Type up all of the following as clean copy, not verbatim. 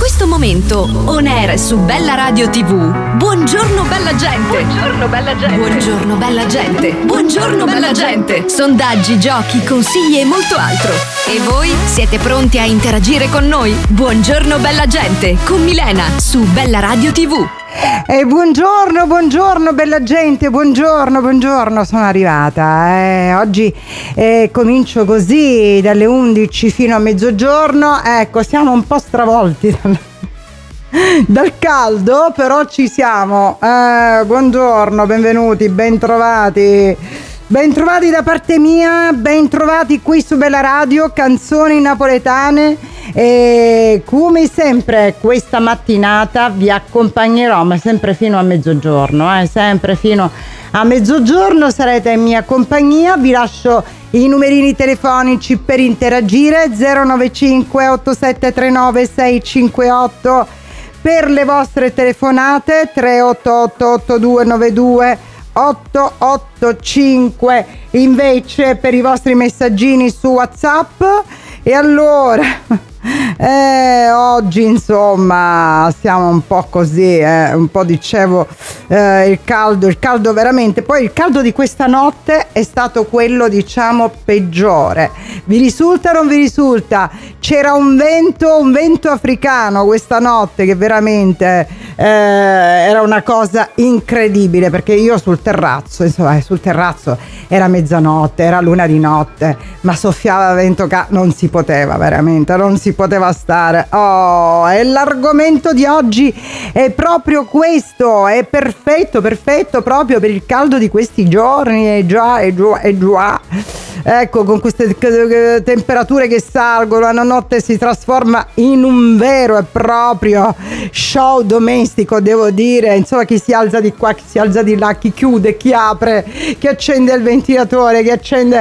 questo momento, on air su Bella Radio TV. Buongiorno bella gente. Buongiorno bella gente. Buongiorno bella gente. Buongiorno bella gente. Sondaggi, giochi, consigli e molto altro. E voi siete pronti a interagire con noi? Buongiorno bella gente con Milena su Bella Radio TV. Buongiorno bella gente, buongiorno, sono arrivata. Oggi comincio così dalle 11 fino a mezzogiorno. Ecco, siamo un po' stravolti dal caldo, però ci siamo. Buongiorno, benvenuti, bentrovati da parte mia, bentrovati qui su Bella Radio, canzoni napoletane. E come sempre questa mattinata vi accompagnerò, ma sempre fino a mezzogiorno, sempre fino a mezzogiorno sarete in mia compagnia. Vi lascio i numerini telefonici per interagire: 095 8739 658 per le vostre telefonate, 388 8292 885 invece per i vostri messaggini su WhatsApp. E allora oggi insomma siamo un po' così, un po' dicevo, il caldo veramente. Poi il caldo di questa notte è stato quello, diciamo, peggiore. Vi risulta o non vi risulta? C'era un vento africano questa notte che veramente era una cosa incredibile, perché io sul terrazzo era mezzanotte, era luna di notte, ma soffiava vento non si poteva, veramente non si poteva stare. E l'argomento di oggi è proprio questo, è perfetto proprio per il caldo di questi giorni. È già. Ecco, con queste temperature che salgono, la notte si trasforma in un vero e proprio show domestico, devo dire. Insomma, chi si alza di qua, chi si alza di là, chi chiude, chi apre, chi accende il ventilatore, chi accende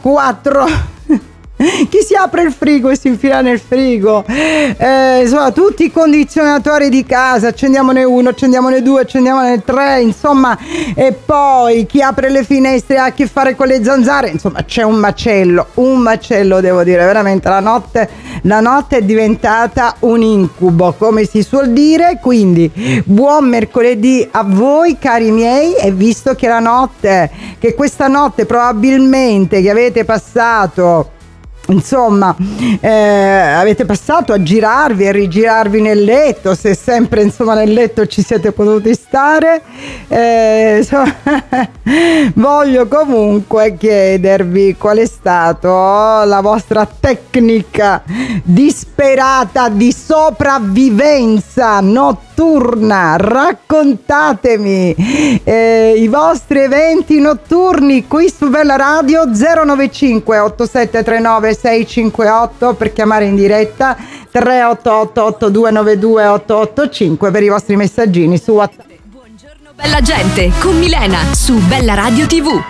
chi si apre il frigo e si infila nel frigo, insomma tutti i condizionatori di casa, accendiamone uno, accendiamone due, accendiamone tre, insomma. E poi chi apre le finestre ha a che fare con le zanzare, insomma c'è un macello, devo dire, veramente la notte è diventata un incubo, come si suol dire. Quindi buon mercoledì a voi, cari miei. E visto che questa notte probabilmente che avete passato, insomma, avete passato a girarvi e rigirarvi nel letto, se sempre insomma nel letto ci siete potuti stare, insomma, voglio comunque chiedervi qual è stata la vostra tecnica disperata di sopravvivenza notturna. Raccontatemi i vostri eventi notturni qui su Bella Radio. 095 8739 658 per chiamare in diretta, 388 8292 885 per i vostri messaggini su WhatsApp. Buongiorno bella gente con Milena su Bella Radio TV.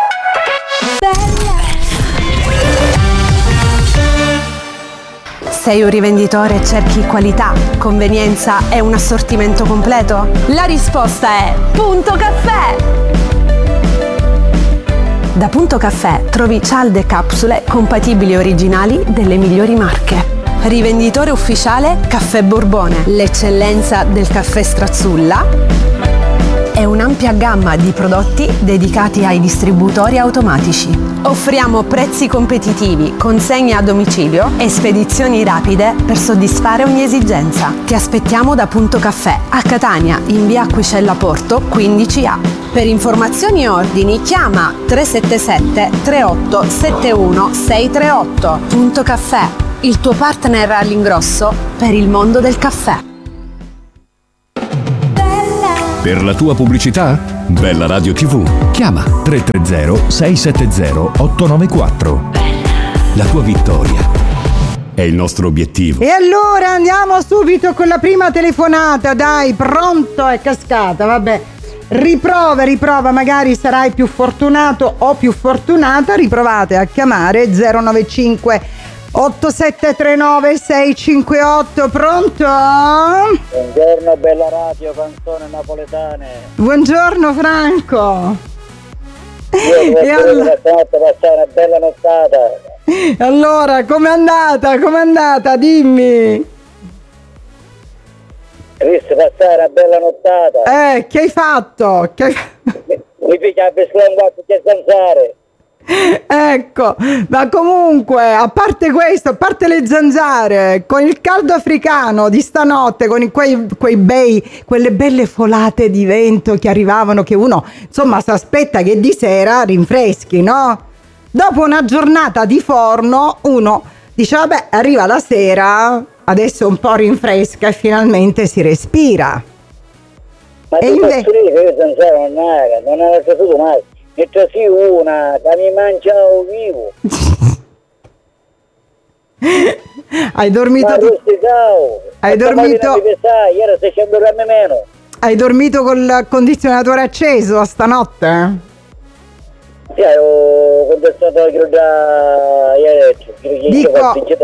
Sei un rivenditore e cerchi qualità, convenienza e un assortimento completo? La risposta è Punto Caffè! Da Punto Caffè trovi cialde e capsule compatibili e originali delle migliori marche. Rivenditore ufficiale Caffè Borbone, l'eccellenza del caffè Strazzulla, e un'ampia gamma di prodotti dedicati ai distributori automatici. Offriamo prezzi competitivi, consegne a domicilio e spedizioni rapide per soddisfare ogni esigenza. Ti aspettiamo da Punto Caffè a Catania, in via Acquicella Porto 15A. Per informazioni e ordini chiama 377 38 71 638. Punto Caffè, il tuo partner all'ingrosso per il mondo del caffè. Per la tua pubblicità? Bella Radio TV. Chiama 330 670 894. La tua vittoria è il nostro obiettivo. E allora andiamo subito con la prima telefonata. Dai, pronto? È cascata, vabbè. Riprova, magari sarai più fortunato o più fortunata. Riprovate a chiamare 095 8739 658. Pronto? Buongiorno Bella Radio, canzone napoletane. Buongiorno Franco. Io passare una bella nottata. Allora, com'è andata? Dimmi. Visto passare una bella nottata. Che hai fatto? Mi picchia a pescare che zanzare. Ecco, ma comunque, a parte questo, a parte le zanzare, con il caldo africano di stanotte, con quelle belle folate di vento che arrivavano, che uno, insomma, si aspetta che di sera rinfreschi, no? Dopo una giornata di forno, uno dice, vabbè, arriva la sera, adesso un po' rinfresca e finalmente si respira. Ma tu posso dire che io zanzare non era saputo mai. E così una che mi mangiavo vivo. Hai dormito? Hai dormito? Ieri 600 grammi meno. Hai dormito col condizionatore acceso stanotte? Sì, ho condensato la chiuda ieri. Dico,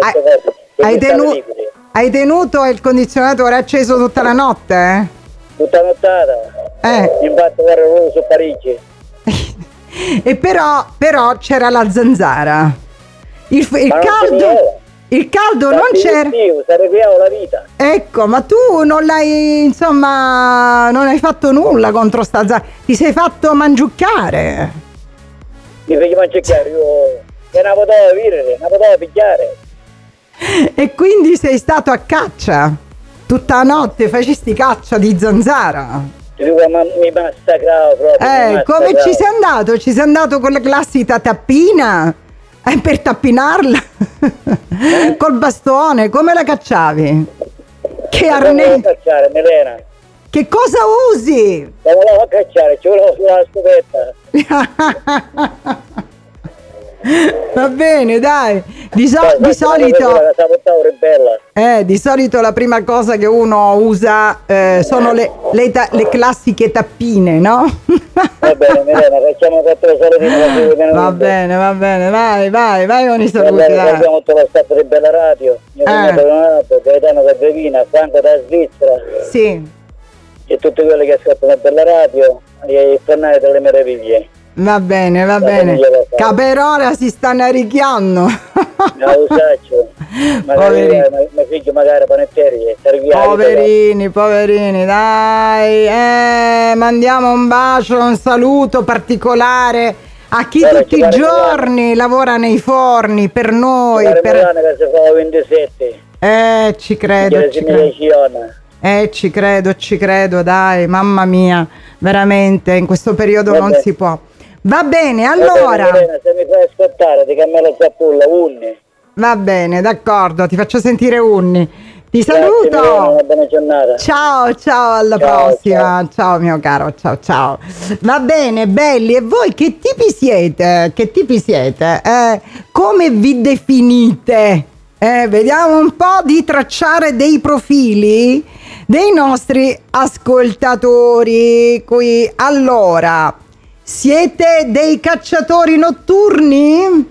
hai tenuto il condizionatore acceso tutta la notte? Tutta nottata. Infatti guarda su Parigi. E però c'era la zanzara. Il caldo non c'era. Sarebbe la vita. Ecco, ma tu non hai fatto nulla contro sta zanzara. Ti sei fatto mangiucchiare. Mi fai mangiucchiare, io che non potevo vivere, non potevo pigliare. E quindi sei stato a caccia tutta la notte, facesti caccia di zanzara. Mi massacravo proprio. Come ci sei andato? Ci sei andato con la classica tappina? Per tappinarla? Col bastone? Come la cacciavi? Che arnese? Cacciare, Melena. Che cosa usi? La volevo cacciare, ci volevo sulla scopetta. Va bene, dai. Di solito la prima cosa che uno usa sono le classiche tappine, no? Va bene, Milena, facciamo 4 salutini. Va bene, vai con i saluti. Abbiamo tutto lo staff di Bella Radio. Gaetano da Bevina, Franco da Svizzera. Sì. E tutti quelli che ascoltano Bella Radio e i fanali delle meraviglie. Va bene. Caperola si stanno arricchiando. No, usaccio. Magari mio figlio magari panettieri. Poverini, dai. Mandiamo un bacio, un saluto particolare a chi tutti i giorni lavora nei forni per noi. Che si fa 27. Ci credo. Ci credo, dai, mamma mia, veramente in questo periodo non si può. Va bene, allora. Se mi fai ascoltare di Carmelo Zappulla, Unni. Va bene, d'accordo, ti faccio sentire Unni. Ti saluto. Grazie, una buona giornata. Ciao, alla prossima. Ciao mio caro, ciao. Va bene, belli, e voi che tipi siete? Come vi definite? Vediamo un po' di tracciare dei profili dei nostri ascoltatori qui. Allora, siete dei cacciatori notturni?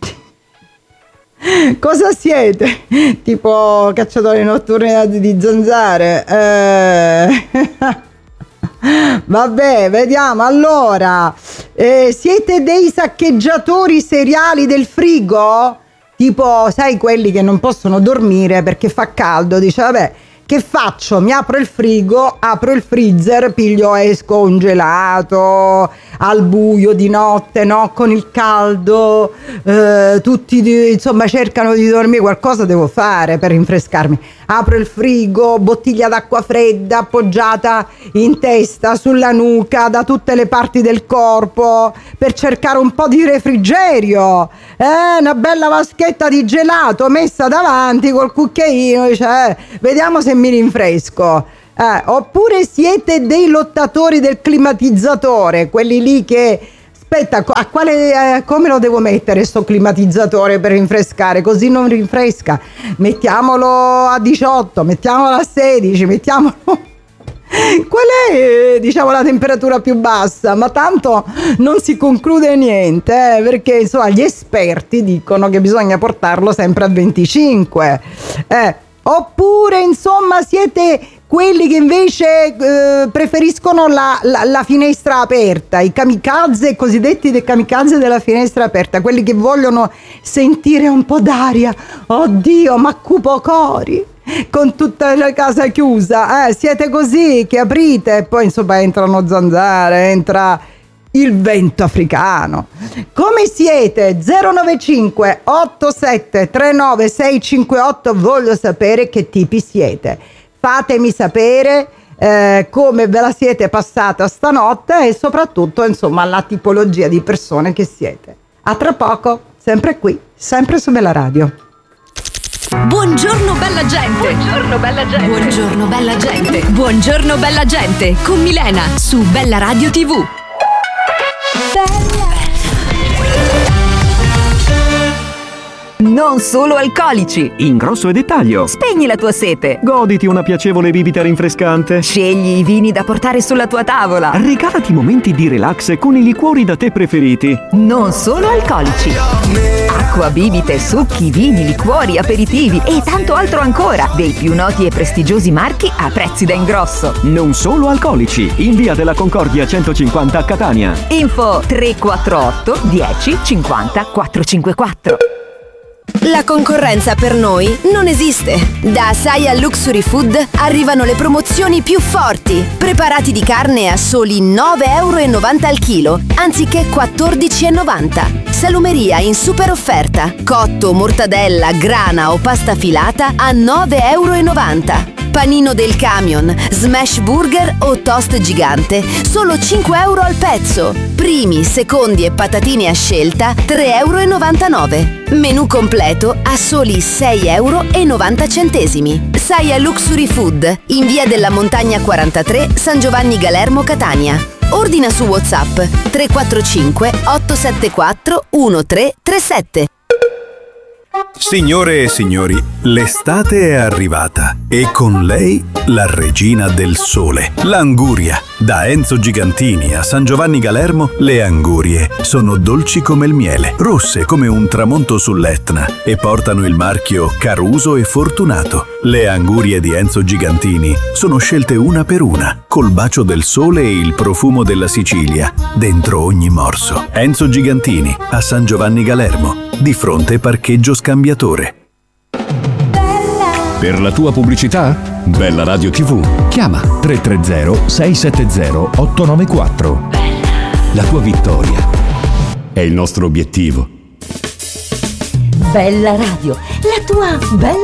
Cosa siete? Tipo cacciatori notturni di zanzare? Vabbè, vediamo. Allora, siete dei saccheggiatori seriali del frigo? Tipo, sai, quelli che non possono dormire perché fa caldo. Dice, vabbè, che faccio? Mi apro il frigo, apro il freezer, esco un gelato al buio di notte, no? Con il caldo, tutti insomma cercano di dormire, qualcosa devo fare per rinfrescarmi. Apro il frigo, bottiglia d'acqua fredda appoggiata in testa, sulla nuca, da tutte le parti del corpo, per cercare un po' di refrigerio. Una bella vaschetta di gelato messa davanti col cucchiaino, dice, vediamo se mi rinfresco. Oppure siete dei lottatori del climatizzatore, quelli lì che aspetta, come lo devo mettere sto climatizzatore per rinfrescare, così non rinfresca, mettiamolo a 18, mettiamolo a 16, mettiamolo qual è, diciamo, la temperatura più bassa, ma tanto non si conclude niente, perché insomma gli esperti dicono che bisogna portarlo sempre a 25. Oppure insomma siete quelli che invece preferiscono la finestra aperta, i kamikaze, cosiddetti dei kamikaze della finestra aperta, quelli che vogliono sentire un po' d'aria. Oddio, ma cupo cori, con tutta la casa chiusa, siete così che aprite e poi insomma entrano zanzare, entra il vento africano. Come siete? 095 87 39 658, voglio sapere che tipi siete. Fatemi sapere come ve la siete passata stanotte e soprattutto insomma la tipologia di persone che siete. A tra poco, sempre qui, sempre su Bella Radio. Buongiorno bella gente. Buongiorno bella gente. Buongiorno bella gente. Buongiorno bella gente con Milena su Bella Radio TV. Non solo alcolici. Ingrosso e dettaglio. Spegni la tua sete. Goditi una piacevole bibita rinfrescante. Scegli i vini da portare sulla tua tavola. Regalati momenti di relax con i liquori da te preferiti. Non solo alcolici. Acqua, bibite, succhi, vini, liquori, aperitivi e tanto altro ancora, dei più noti e prestigiosi marchi a prezzi da ingrosso. Non solo alcolici. In via della Concordia 150 a Catania. Info 348 10 50 454. La concorrenza per noi non esiste. Da Saia Luxury Food arrivano le promozioni più forti. Preparati di carne a soli 9,90 € al chilo, anziché 14,90. Salumeria in super offerta. Cotto, mortadella, grana o pasta filata a 9,90 €. Panino del camion, smash burger o toast gigante, solo 5 € al pezzo. Primi, secondi e patatine a scelta, 3,99 €. Menù completo a soli 6,90 €. Saia Luxury Food, in via della Montagna 43, San Giovanni Galermo, Catania. Ordina su WhatsApp 345 874 1337. Signore e signori, l'estate è arrivata e con lei la regina del sole, l'anguria. Da Enzo Gigantini a San Giovanni Galermo, le angurie sono dolci come il miele, rosse come un tramonto sull'Etna e portano il marchio Caruso e Fortunato. Le angurie di Enzo Gigantini sono scelte una per una, col bacio del sole e il profumo della Sicilia dentro ogni morso. Enzo Gigantini a San Giovanni Galermo, di fronte parcheggio scambiatore. Per la tua pubblicità? Bella Radio TV. Chiama 330 670 894. La tua vittoria è il nostro obiettivo. Bella Radio, la tua bella